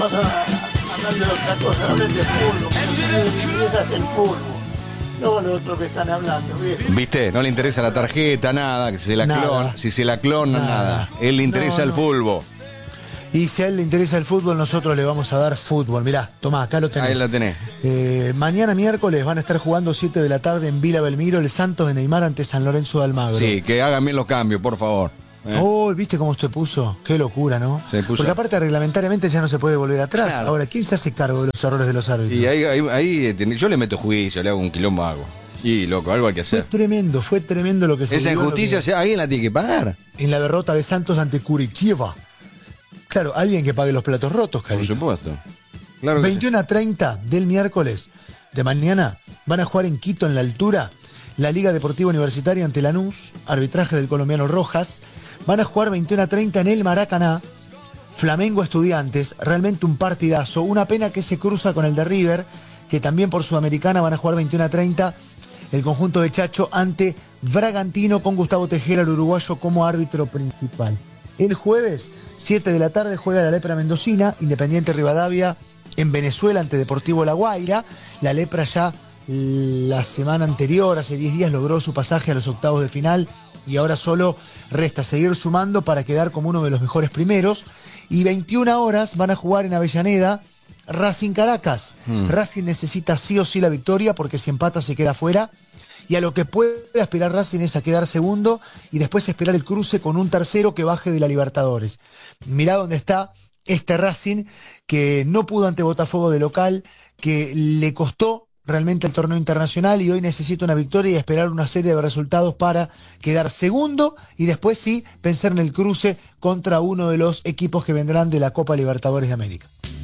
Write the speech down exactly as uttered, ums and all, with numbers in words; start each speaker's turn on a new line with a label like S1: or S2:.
S1: Hablando de otra cosa, hablen de fútbol, porque esa es el fútbol. No lo otro que están hablando, ¿viste?
S2: ¿Viste? No le interesa la tarjeta, nada, que se la
S3: Nada.
S2: clona, si se la clona, nada.
S3: Nada.
S2: Él le interesa
S3: No,
S2: el
S3: no.
S2: fútbol.
S3: Y si a él le interesa el fútbol, nosotros le vamos a dar fútbol. Mirá, tomá, acá lo tenés.
S2: Ahí la tenés.
S3: Eh, mañana miércoles van a estar jugando siete de la tarde en Vila Belmiro, el Santos de Neymar ante San Lorenzo de Almagro.
S2: Sí, que hagan bien los cambios, por favor. ¿Eh?
S3: Oh, ¿viste cómo se puso? Qué locura, ¿no?
S2: Se puso.
S3: Porque aparte reglamentariamente ya no se puede volver atrás.
S2: Claro.
S3: Ahora, ¿quién se hace cargo de los errores de los árbitros?
S2: Y ahí, ahí, ahí, eh, yo le meto juicio, le hago un quilombo hago. Y loco, algo hay que
S3: Fue
S2: hacer.
S3: tremendo, fue tremendo lo que se
S2: Esa
S3: dio,
S2: injusticia,
S3: lo que-
S2: si alguien la tiene que pagar.
S3: en la derrota de Santos ante Curitiba. Claro, alguien que pague los platos rotos,
S2: Por
S3: Carito.
S2: supuesto. Claro que sí.
S3: veintiuno a treinta del miércoles de mañana van a jugar en Quito, en la altura, la Liga Deportiva Universitaria ante Lanús, arbitraje del colombiano Rojas. Van a jugar veintiuno a treinta en el Maracaná, Flamengo Estudiantes, realmente un partidazo. Una pena que se cruza con el de River, que también por Sudamericana van a jugar veintiuno a treinta el conjunto de Chacho ante Bragantino con Gustavo Tejera, el uruguayo, como árbitro principal. El jueves, siete de la tarde, juega la Lepra Mendocina, Independiente Rivadavia en Venezuela ante Deportivo La Guaira. La Lepra ya la semana anterior, hace diez días, logró su pasaje a los octavos de final y ahora solo resta seguir sumando para quedar como uno de los mejores primeros. Y veintiuna horas van a jugar en Avellaneda Racing Caracas.
S2: Mm.
S3: Racing necesita sí o sí la victoria porque si empata se queda fuera. Y a lo que puede aspirar Racing es a quedar segundo y después esperar el cruce con un tercero que baje de la Libertadores. Mirá dónde está este Racing que no pudo ante Botafogo de local, que le costó realmente el torneo internacional y hoy necesita una victoria y esperar una serie de resultados para quedar segundo y después sí pensar en el cruce contra uno de los equipos que vendrán de la Copa Libertadores de América.